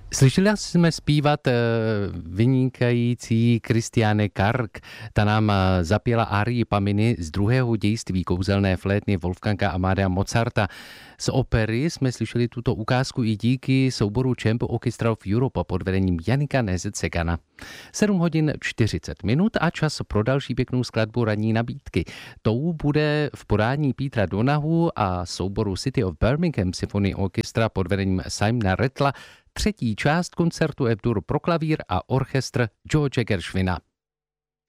Slyšeli jsme zpívat vynikající Christiane Karg. Ta nám zapěla árii Paminy z druhého dějství kouzelné flétny Wolfganga Amadea Mozarta. Z opery jsme slyšeli tuto ukázku i díky souboru Chamber Orchestra of Europe pod vedením Janika Nezecegana. 7 hodin 40 minut a čas pro další pěknou skladbu ranní nabídky. Tou bude v podání Petra Donahu a souboru City of Birmingham Symphony Orchestra pod vedením Simona Rattla třetí část koncertu F-dur pro klavír a orchestr George Gershwina.